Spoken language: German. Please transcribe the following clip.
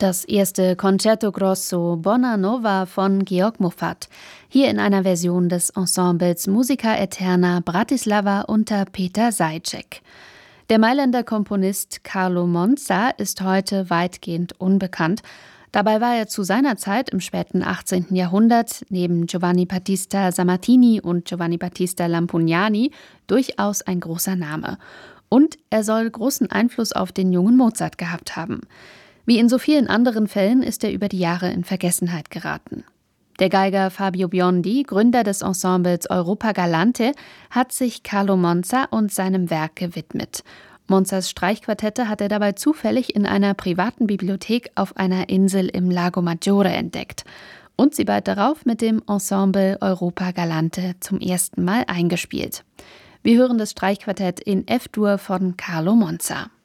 Das erste Concerto Grosso Bona Nova von Georg Muffat, hier in einer Version des Ensembles Musica Eterna Bratislava unter Peter Sajcek. Der Mailänder Komponist Carlo Monza ist heute weitgehend unbekannt. Dabei war er zu seiner Zeit im späten 18. Jahrhundert neben Giovanni Battista Sammartini und Giovanni Battista Lampugnani durchaus ein großer Name. Und er soll großen Einfluss auf den jungen Mozart gehabt haben. Wie in so vielen anderen Fällen ist er über die Jahre in Vergessenheit geraten. Der Geiger Fabio Biondi, Gründer des Ensembles Europa Galante, hat sich Carlo Monza und seinem Werk gewidmet. Monzas Streichquartette hat er dabei zufällig in einer privaten Bibliothek auf einer Insel im Lago Maggiore entdeckt und sie bald darauf mit dem Ensemble Europa Galante zum ersten Mal eingespielt. Wir hören das Streichquartett in F-Dur von Carlo Monza.